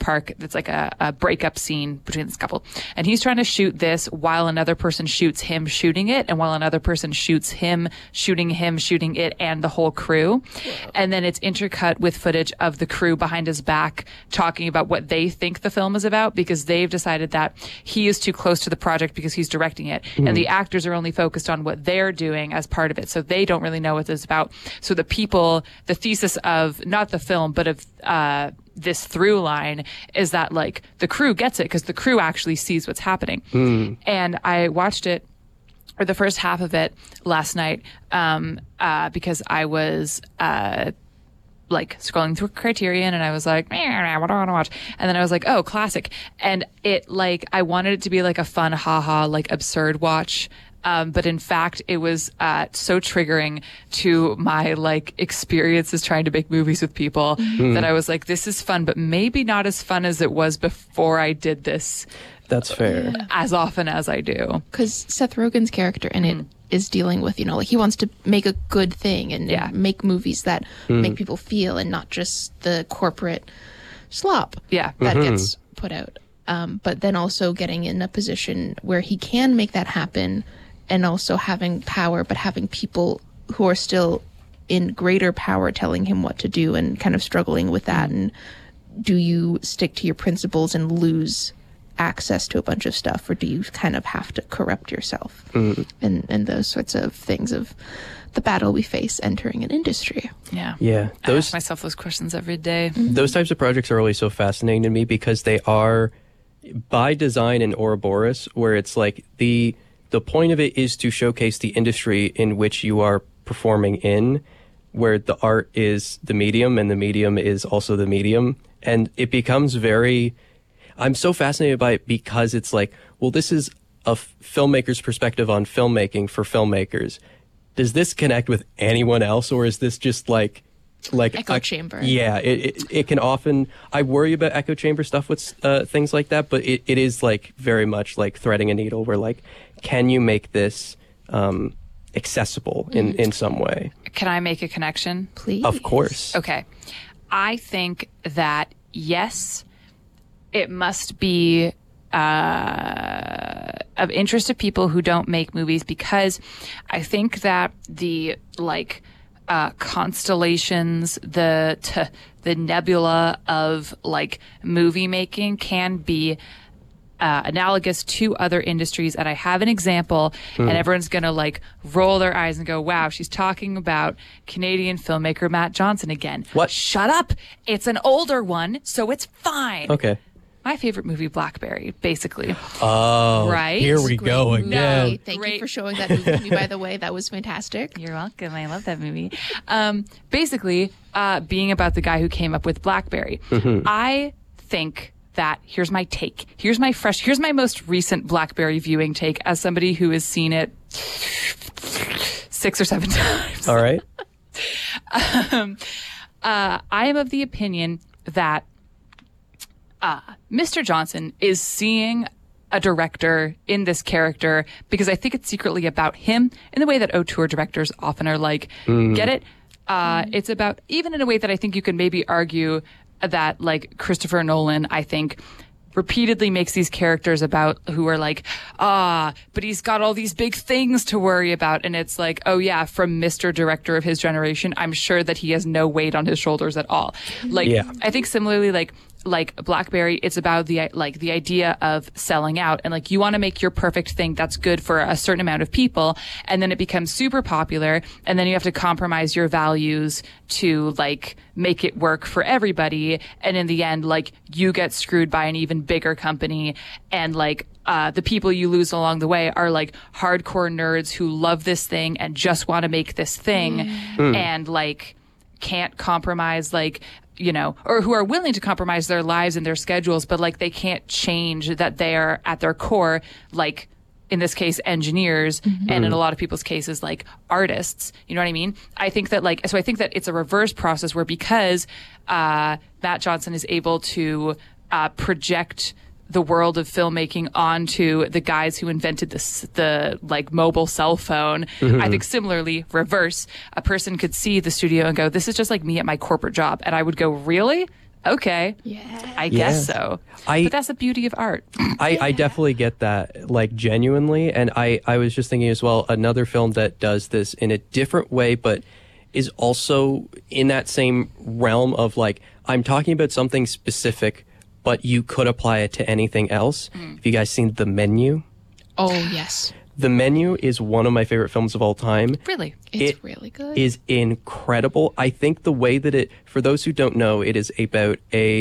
park that's like a breakup scene between this couple. And he's trying to shoot this while another person shoots him shooting it, and while another person shoots him shooting it, and the whole crew. And then it's intercut with footage of the crew behind his back talking about what they think the film is about, because they've decided that he is too close to the project because he's directing it. And the actors are only focused on what they're doing as part of it. So they don't really know what it's about. So the thesis of not the film, but of this through line is that like the crew gets it because the crew actually sees what's happening. And I watched it, or the first half of it, last night because I was like scrolling through Criterion, and I was like, what do I want to watch? And then I was like, oh, classic. And it like, I wanted it to be like a fun, haha, like absurd watch. But in fact, it was so triggering to my like experiences trying to make movies with people that I was like, this is fun, but maybe not as fun as it was before I did this. That's fair. As often as I do. Because Seth Rogen's character in it is dealing with, like he wants to make a good thing and make movies that make people feel, and not just the corporate slop that gets put out. But then also getting in a position where he can make that happen, and also having power, but having people who are still in greater power telling him what to do, and kind of struggling with that. And do you stick to your principles and lose access to a bunch of stuff, or do you kind of have to corrupt yourself? And those sorts of things of the battle we face entering an industry. Yeah. I ask myself those questions every day. Those types of projects are always so fascinating to me, because they are by design in Ouroboros, where it's like the point of it is to showcase the industry in which you are performing in, where the art is the medium and the medium is also the medium. And it becomes I'm so fascinated by it, because it's like, well, this is a filmmaker's perspective on filmmaking for filmmakers. Does this connect with anyone else, or is this just like echo chamber? Yeah, it can often. I worry about echo chamber stuff with things like that, but it is like very much like threading a needle, where like, can you make this accessible in some way? Can I make a connection? Please. Of course. Okay. I think that, yes, it must be of interest to people who don't make movies, because I think that the like constellations, the nebula of like movie making can be analogous to other industries. And I have an example, and everyone's going to like roll their eyes and go, wow, she's talking about Canadian filmmaker Matt Johnson again. What? Shut up. It's an older one, so it's fine. Okay. My favorite movie, Blackberry, basically. Oh, right? Here we go again. Thank you for showing that movie to me, by the way. That was fantastic. You're welcome. I love that movie. Basically, being about the guy who came up with Blackberry. I think that, here's my take. Here's my most recent Blackberry viewing take as somebody who has seen it 6 or 7 times. All right. I am of the opinion that Mr. Johnson is seeing a director in this character, because I think it's secretly about him, in the way that auteur directors often are like, get it? It's about, even in a way that I think you can maybe argue that like Christopher Nolan, I think, repeatedly makes these characters about who are like, but he's got all these big things to worry about. And it's like, oh yeah, from Mr. Director of his generation, I'm sure that he has no weight on his shoulders at all. Like, I think similarly, like Blackberry, it's about the idea of selling out, and like, you want to make your perfect thing that's good for a certain amount of people, and then it becomes super popular, and then you have to compromise your values to like make it work for everybody, and in the end, like, you get screwed by an even bigger company, and like the people you lose along the way are like hardcore nerds who love this thing and just want to make this thing, and like can't compromise, like, you know, or who are willing to compromise their lives and their schedules, but like they can't change that they are at their core, like in this case, engineers, and in a lot of people's cases, like artists. You know what I mean? I think that so I think that it's a reverse process, where because Matt Johnson is able to project the world of filmmaking onto the guys who invented the like mobile cell phone. I think similarly, reverse, a person could see the studio and go, this is just like me at my corporate job. And I would go, really? Okay. Yeah. I guess so. But that's the beauty of art. I definitely get that, like, genuinely. And I was just thinking as well, another film that does this in a different way, but is also in that same realm of, like, I'm talking about something specific, but you could apply it to anything else. Have you guys seen The Menu? Oh, yes. The Menu is one of my favorite films of all time. Really? It's really good. It is incredible. I think the way that it, for those who don't know, it is about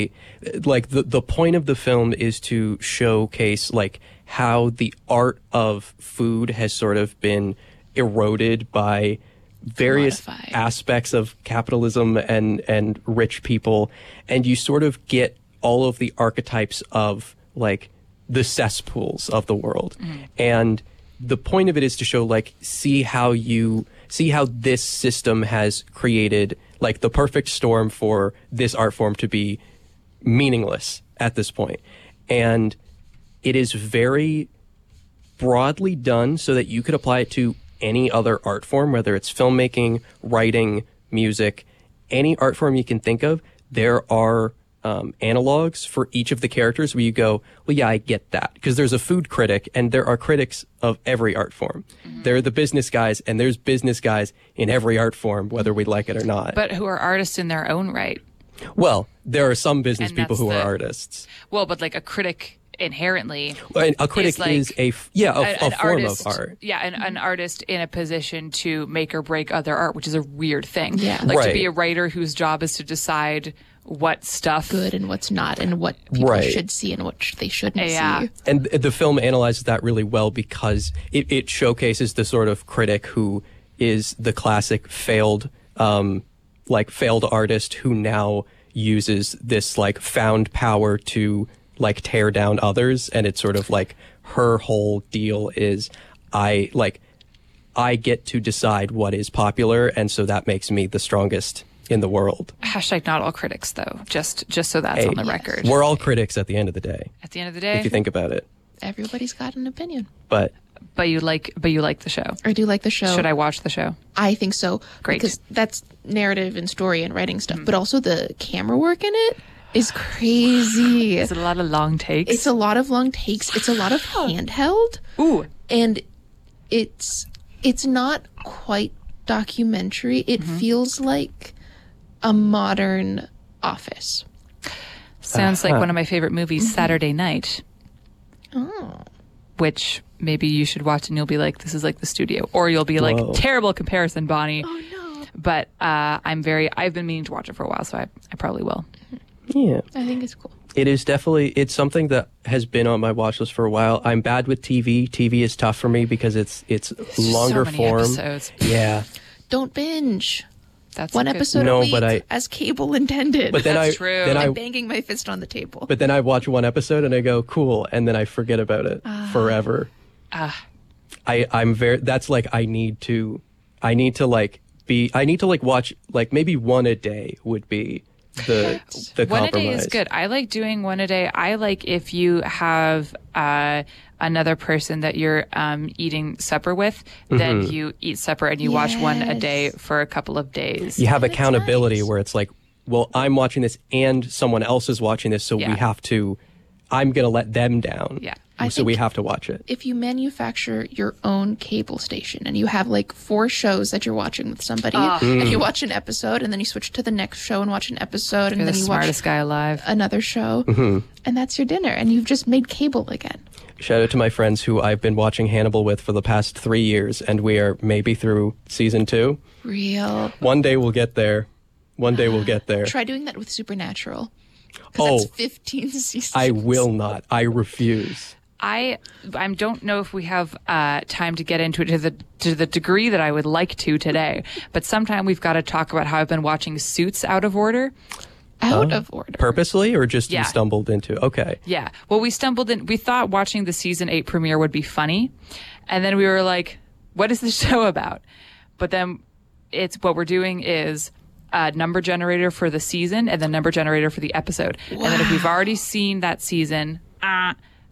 the point of the film is to showcase, like, how the art of food has sort of been eroded by various Commodified. aspects of capitalism and rich people. And you sort of get all of the archetypes of, like, the cesspools of the world. And the point of it is to show, like, see how this system has created, like, the perfect storm for this art form to be meaningless at this point. And it is very broadly done so that you could apply it to any other art form, whether it's filmmaking, writing, music, any art form you can think of. There are analogs for each of the characters where you go, well, yeah, I get that. Because there's a food critic, and there are critics of every art form. There are the business guys, and there's business guys in every art form, whether we like it or not. But who are artists in their own right. Well, there are some business And people that's who are the- artists. Well, but like a critic inherently. And a critic like is a an form artist, of art. Yeah, an artist in a position to make or break other art, which is a weird thing. Yeah. Like to Right. be a writer whose job is to decide what stuff. Good and what's not, and what people Right. should see and what they shouldn't Yeah. see. And the film analyzes that really well because it showcases the sort of critic who is the classic failed artist who now uses this, like, found power to, like, tear down others. And it's sort of like her whole deal is I get to decide what is popular, and so that makes me the strongest in the world. Hashtag not all critics, though. Just so that's Hey, on the record. We're all critics at the end of the day, At the end of the day, if you think about it. Everybody's got an opinion. But but you like the show. I do like the show. Should I watch the show? I think so. Great. Because that's narrative and story and writing stuff, but also the camera work in it is crazy. Is it a lot of long takes? It's a lot of long takes. It's a lot of handheld. Ooh. And it's not quite documentary. It feels like a modern Office. Sounds like one of my favorite movies, Saturday Night. Oh. Which maybe you should watch and you'll be like, this is like the studio. Or you'll be like, Whoa. terrible comparison, Bonnie. Oh no. But I've been meaning to watch it for a while, so I probably will. yeah. I think it's cool. It is definitely, it's something that has been on my watch list for a while. I'm bad with TV. TV is tough for me because it's longer so many form. episodes. Yeah. Don't binge. That's One a good- episode No, a week, but as cable intended. But then That's I true. then I'm I banging my fist on the table. but then I watch one episode and I go cool, and then I forget about it forever. I'm very, that's like I need to like watch, like, maybe one a day would be the One a compromise. day is good. I like doing one a day. I like if you have another person that you're eating supper with, then you eat supper and you watch one a day Yes. for a couple of days. You have accountability nice. where it's like, well, I'm watching this and someone else is watching this, so Yeah. we have to, I'm going to let them down. Yeah. I So we think- have to watch it. If you manufacture your own cable station and you have like 4 shows that you're watching with somebody, and you watch an episode and then you switch to the next show and watch an episode and You're then the you watch smartest guy alive. another show, and that's your dinner, and you've just made cable again. Shout out to my friends who I've been watching Hannibal with for the past 3 years, and we are maybe through season 2. Real. One day we'll get there. One day we'll get there. Try doing that with Supernatural. 'Cause that's 15 seasons. I will not. I refuse. I don't know if we have time to get into it to the degree that I would like to today, but sometime we've got to talk about how I've been watching Suits out of order. Out of order. Purposely, or just Yeah. you stumbled into? Okay. Yeah. Well, we thought watching the season 8 premiere would be funny. And then we were like, what is this show about? But then what we're doing is a number generator for the season and the number generator for the episode. And then if we've already seen that season,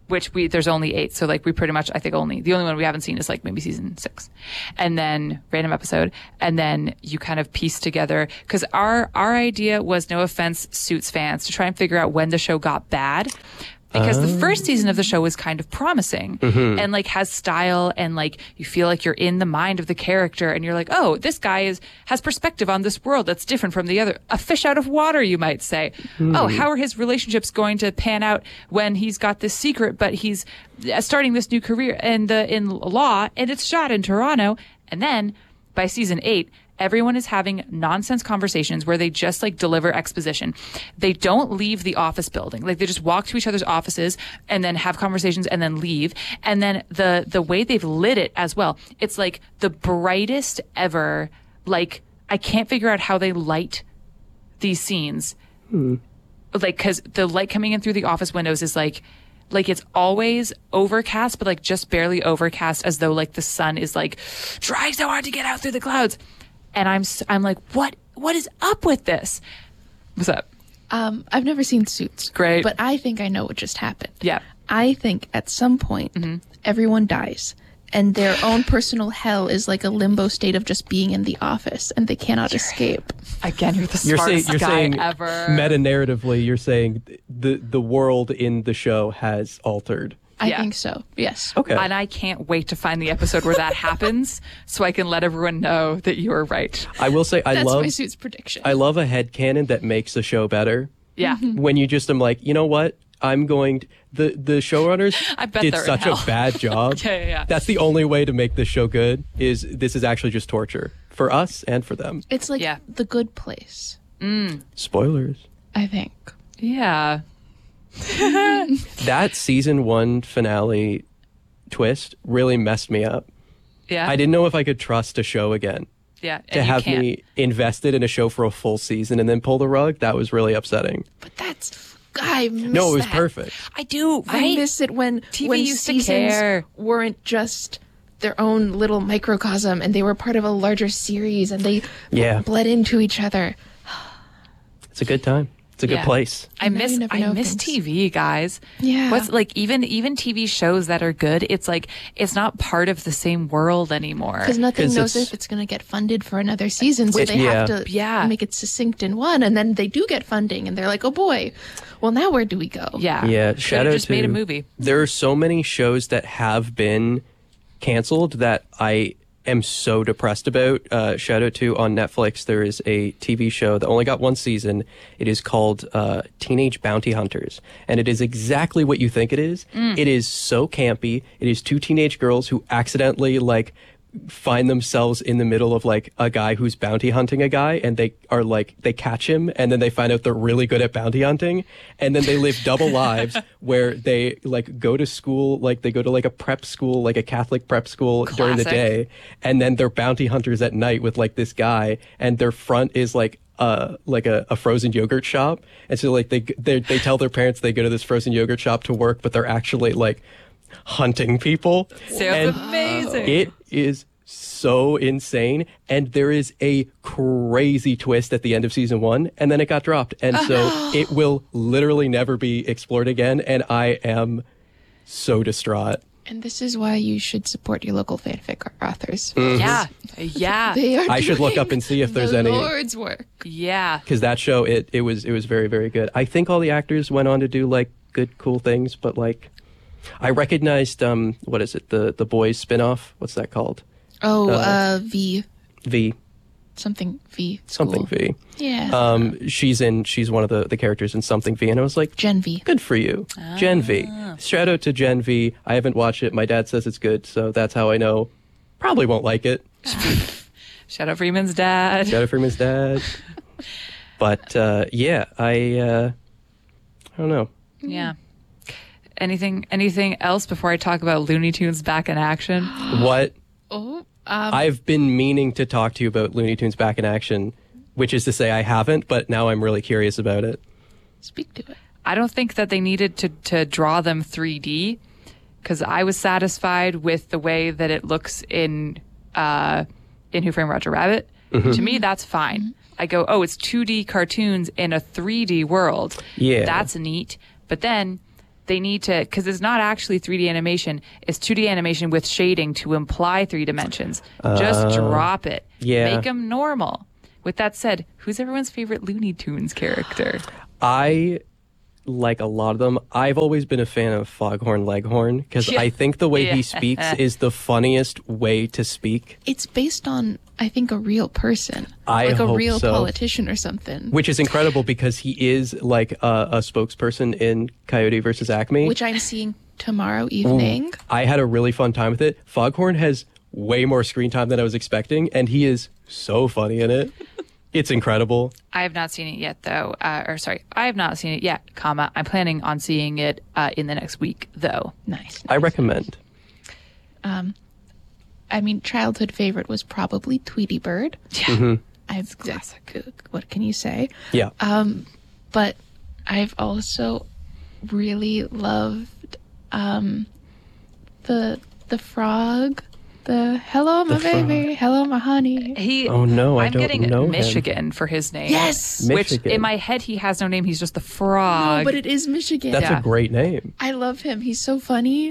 which there's only 8. So like we pretty much, I think the only one we haven't seen is like maybe season 6, and then random episode. And then you kind of piece together, because our idea was, no offense, Suits fans, to try and figure out when the show got bad. Because the first season of the show was kind of promising and like has style, and like you feel like you're in the mind of the character, and you're like, oh, this guy has perspective on this world that's different from the other. A fish out of water, you might say. Oh, how are his relationships going to pan out when he's got this secret, but he's starting this new career in law, and it's shot in Toronto. And then by season 8, everyone is having nonsense conversations where they just like deliver exposition. They don't leave the office building. Like they just walk to each other's offices and then have conversations and then leave. And then the way they've lit it as well, it's like the brightest ever. Like I can't figure out how they light these scenes. Like, cause the light coming in through the office windows is like it's always overcast, but like just barely overcast, as though like the sun is like trying so hard to get out through the clouds. And I'm like, what is up with this? What's up? I've never seen Suits. Great. But I think I know what just happened. Yeah. I think at some point, everyone dies, and their own personal hell is like a limbo state of just being in the office, and they cannot escape. Again, you're the smartest you're guy saying ever. Meta-narratively, you're saying the world in the show has altered. I think so. Yes. Okay. And I can't wait to find the episode where that happens, so I can let everyone know that you are right. I will say, That's my Suits prediction. I love a headcanon that makes a show better. Yeah. When you just am like, you know what? I'm going to, the showrunners I bet did they're in such a hell. bad job. Yeah. That's the only way to make this show good, is this is actually just torture for us and for them. It's like The Good Place, Spoilers. I think. Yeah. That season 1 finale twist really messed me up. Yeah. I didn't know if I could trust a show again. Yeah. To have me invested in a show for a full season and then pull the rug, that was really upsetting. But I miss No, it was that. perfect. I do, right? I miss it when TV used to seasons care. weren't just their own little microcosm, and they were part of a larger series, and they bled into each other. It's a good time. It's a good place. I Now miss you never know things. TV, guys. Yeah. What's like even TV shows that are good, it's like it's not part of the same world anymore. Because nothing 'Cause knows it's- if it's going to get funded for another season, so they have to make it succinct in one, and then they do get funding, and they're like, oh boy, well now where do we go? Yeah. Yeah, Should have just made a movie. There are so many shows that have been canceled that I am so depressed about. Shout out to, on Netflix, there is a TV show that only got 1 season. It is called Teenage Bounty Hunters, and it is exactly what you think it is. It is so campy. It is 2 teenage girls who accidentally like find themselves in the middle of like a guy who's bounty hunting a guy, and they are like, they catch him, and then they find out they're really good at bounty hunting, and then they live double lives where they like go to school, like they go to like a prep school, like a Catholic prep school during the day, and then they're bounty hunters at night with like this guy, and their front is like a frozen yogurt shop, and so like they tell their parents they go to this frozen yogurt shop to work, but they're actually like hunting people. Sounds amazing. It is so insane, and there is a crazy twist at the end of season 1, and then it got dropped, and so it will literally never be explored again, and I am so distraught. And this is why you should support your local fanfic authors. Yeah. They are I should look doing up and see if there's the any, Lord's work. Yeah. because that show it was very, very good. I think all the actors went on to do like good, cool things, but like I recognized what is it, the Boys spinoff? What's that called? Oh, V. Something V. Yeah. She's one of the characters in Something V, and I was like, Gen V. good for you. Gen V. Shout out to Gen V. I haven't watched it. My dad says it's good, so that's how I know. Probably won't like it. Shout out Freeman's dad. Shout out Freeman's dad. But yeah, I don't know. Yeah. Anything else before I talk about Looney Tunes back in action? What? Oh, I've been meaning to talk to you about Looney Tunes back in action, which is to say I haven't, but now I'm really curious about it. speak to it. I don't think that they needed to draw them 3D, because I was satisfied with the way that it looks in Who Framed Roger Rabbit. To me, that's fine. I go, oh, it's 2D cartoons in a 3D world. Yeah. That's neat. But then they need to, because it's not actually 3D animation, it's 2D animation with shading to imply 3 dimensions. Just drop it. Yeah. Make them normal. With that said, who's everyone's favorite Looney Tunes character? I like a lot of them. I've always been a fan of Foghorn Leghorn because I think the way he speaks is the funniest way to speak. It's based on, I think, a real person. I like a hope real so. politician or something. Which is incredible because he is like a spokesperson in Coyote versus Acme. Which I'm seeing tomorrow evening. I had a really fun time with it. Foghorn has way more screen time than I was expecting, and he is so funny in it. It's incredible. I have not seen it yet, though. I have not seen it yet, comma. I'm planning on seeing it in the next week, though. Nice. I recommend. I mean, childhood favorite was probably Tweety Bird. Yeah. It's classic. What can you say? Yeah. But I've also really loved the frog. The hello, my baby. Hello, my honey. Oh, no, I I'm don't getting know him. Michigan for his name. Yes. Which Michigan. in my head he has no name. He's just the frog. No, but it is Michigan. That's a great name. I love him. He's so funny.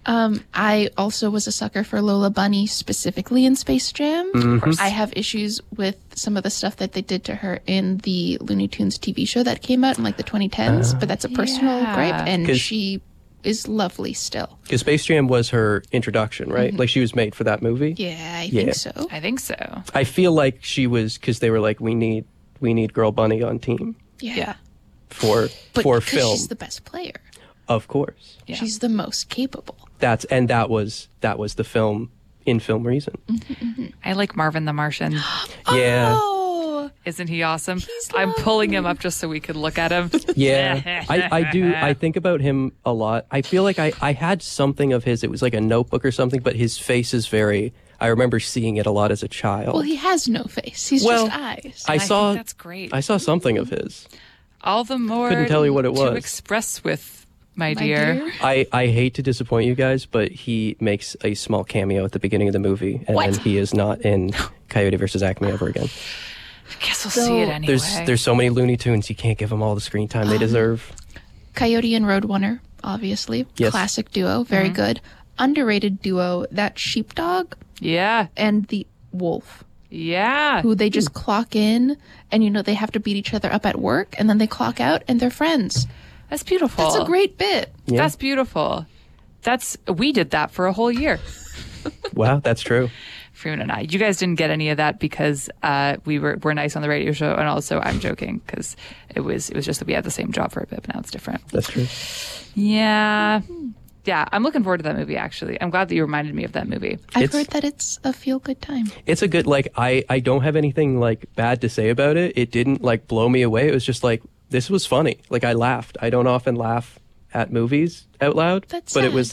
I also was a sucker for Lola Bunny, specifically in Space Jam. Of course. I have issues with some of the stuff that they did to her in the Looney Tunes TV show that came out in like the 2010s, but that's a personal gripe, and she is lovely still. Because Space Jam was her introduction, right? Like she was made for that movie. Yeah, I think so. I think so. I feel like she was because they were like, we need Girl Bunny on team Yeah. for But film. she's the best player. Of course. Yeah. She's the most capable. That was the film reason. I like Marvin the Martian. Yeah. Oh, Isn't he awesome? He's I'm pulling him up just so we could look at him. Yeah. I do. I think about him a lot. I feel like I had something of his. It was like a notebook or something, but his face is very. I remember seeing it a lot as a child. well, he has no face. He's just eyes. I saw. think that's great. I saw something of his. All the more Couldn't tell you what it to was. express with, my dear. I hate to disappoint you guys, but he makes a small cameo at the beginning of the movie, and then he is not in Coyote versus Acme ever again. I guess we'll see it anyway. There's so many Looney Tunes, you can't give them all the screen time they deserve. Coyote and Roadrunner, obviously. Yes. Classic duo. Very good. Underrated duo, that sheepdog Yeah. and the wolf, Yeah. who they just clock in and, they have to beat each other up at work and then they clock out and they're friends. That's beautiful. That's a great bit. Yeah. That's beautiful. We did that for a whole year. Wow, that's true. Freeman and I. You guys didn't get any of that because we're nice on the radio show, and also I'm joking because it was just that we had the same job for a bit, but now it's different. That's true. Yeah. Yeah, I'm looking forward to that movie, actually. I'm glad that you reminded me of that movie. I've heard that it's a feel-good time. It's a good, I don't have anything, bad to say about it. It didn't, blow me away. It was just, this was funny. I laughed. I don't often laugh at movies out loud. That's but it sad. was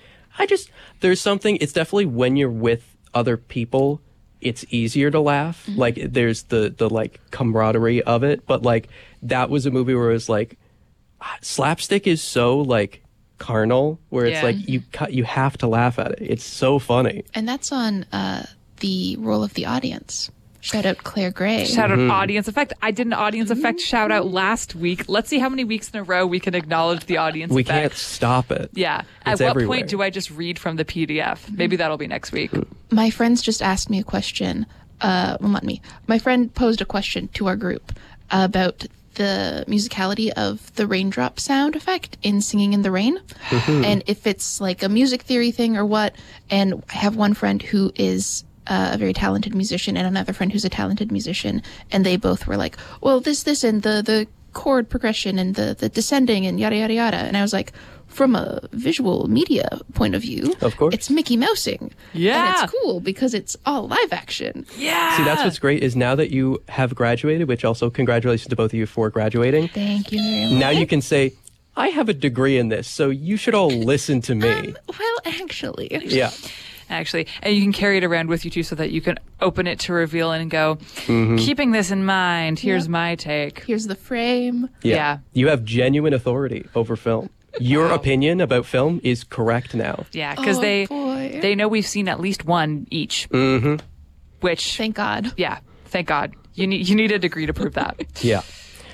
there's something, it's definitely when you're with other people, it's easier to laugh. There's the camaraderie of it. But, that was a movie where it was, slapstick is so, carnal, where it's you have to laugh at it. It's so funny. And that's on the role of the audience. Shout out Claire Gray. Shout out Audience Effect. I did an Audience Effect shout out last week. Let's see how many weeks in a row we can acknowledge the Audience We Effect. can't stop it. Yeah. It's At what everywhere. point do I just read from the PDF? Maybe that'll be next week. My friends just asked me a question. Well, not me. My friend posed a question to our group about the musicality of the raindrop sound effect in Singing in the Rain, and if it's a music theory thing or what. And I have one friend who is a very talented musician and another friend who's a talented musician, and they both were like, well, this and the chord progression and the descending and yada yada yada. And I was like, from a visual media point of view, Of course. it's Mickey Mousing. Yeah. And it's cool because it's all live action. Yeah. See, that's what's great is now that you have graduated, which also congratulations to both of you for graduating. Thank you very much. Now you can say, I have a degree in this, so you should all listen to me. Well, actually. Yeah. Actually, and you can carry it around with you too so that you can open it to reveal and go, keeping this in mind, here's my take. Here's the frame. Yeah. You have genuine authority over film. Your opinion about film is correct now. Yeah, because boy. they know we've seen at least one each. Which, Thank God. yeah, thank God. You need a degree to prove that. Yeah.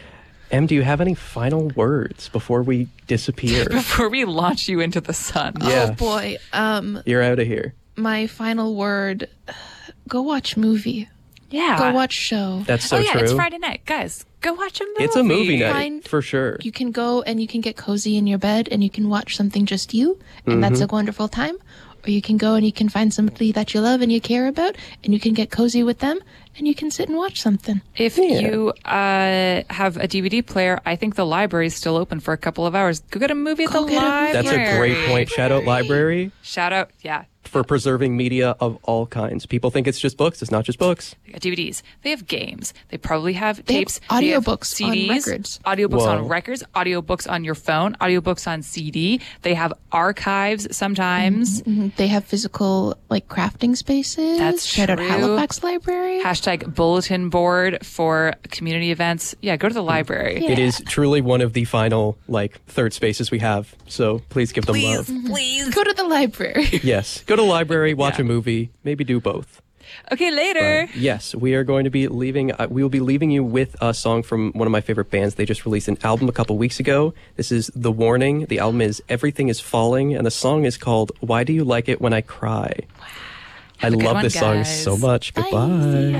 Em, do you have any final words before we disappear? Before we launch you into the sun. Yeah. Oh boy. You're out of here. My final word, go watch movie. Yeah. Go watch show. That's so true. It's Friday night. Guys, go watch a movie. It's a movie night, for sure. You can go and you can get cozy in your bed and you can watch something just you, and that's a wonderful time. Or you can go and you can find somebody that you love and you care about, and you can get cozy with them, and you can sit and watch something. If you have a DVD player, I think the library is still open for a couple of hours. Go get a movie at the library. That's a great point. Shout out library. Shout out, yeah. For preserving media of all kinds. People think it's just books. It's not just books. They got DVDs. They have games. They probably have tapes. Have they have audiobooks CDs, on records. Audiobooks Whoa. on records. Audiobooks on your phone. Audiobooks on CD. They have archives sometimes. They have physical like crafting spaces. That's Shout out true. Halifax Library. Hashtag bulletin board for community events. Yeah, go to the library. Yeah. It is truly one of the final, third spaces we have. So please give them love. Please. Go to the library. Yes. Go to library, watch a movie, maybe do both. Okay, later. But yes, we are going to be leaving. We will be leaving you with a song from one of my favorite bands. They just released an album a couple weeks ago. This is The Warning. The album is Everything Is Falling, and the song is called Why Do You Like It When I Cry? I a good love one, this song guys. so much. Bye. Goodbye.